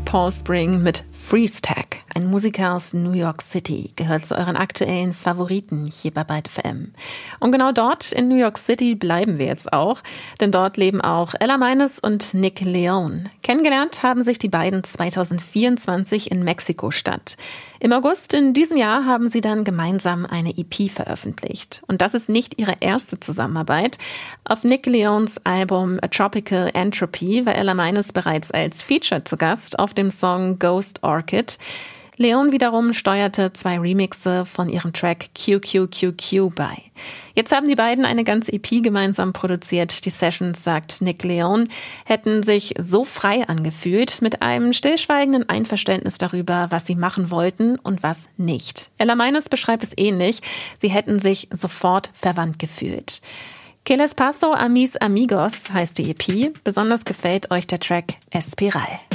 Paul Spring mit Freeze Tag. Ein Musiker aus New York City gehört zu euren aktuellen Favoriten hier bei Byte FM. Und genau dort in New York City bleiben wir jetzt auch, denn dort leben auch Ella Meines und Nick Leone. Kennengelernt haben sich die beiden 2024 in Mexiko-Stadt. Im August in diesem Jahr haben sie dann gemeinsam eine EP veröffentlicht. Und das ist nicht ihre erste Zusammenarbeit. Auf Nick Leones Album A Tropical Entropy war Ella Meines bereits als Feature zu Gast auf dem Song Ghost Orchid. Leone wiederum steuerte 2 Remixe von ihrem Track QQQQ bei. Jetzt haben die beiden eine ganze EP gemeinsam produziert. Die Sessions, sagt Nick Leone, hätten sich so frei angefühlt, mit einem stillschweigenden Einverständnis darüber, was sie machen wollten und was nicht. Ella Meines beschreibt es ähnlich. Sie hätten sich sofort verwandt gefühlt. Que les paso a mis amigos heißt die EP. Besonders gefällt euch der Track Espiral.